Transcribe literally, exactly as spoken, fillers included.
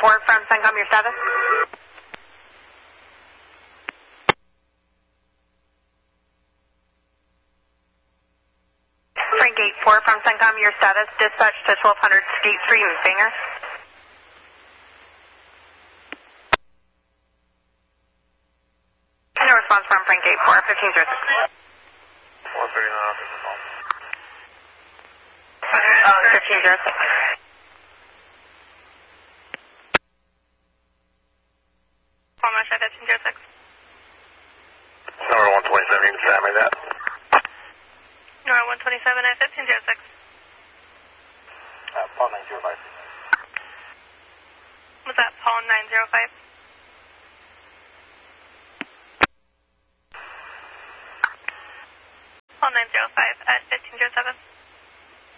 four from CENTCOM, your status? Frank eight four from CENTCOM, your status, dispatch to twelve hundred Skate Street in Bangor. No response from Frank eight four, fifteen zero six. four thirty-nine, officer call. fifteen zero six. Almost at fifteen zero six. Number one twenty-seven, you can send me that. Number one twenty-seven at fifteen zero six. Uh, Paul nine zero five. Was that Paul nine zero five?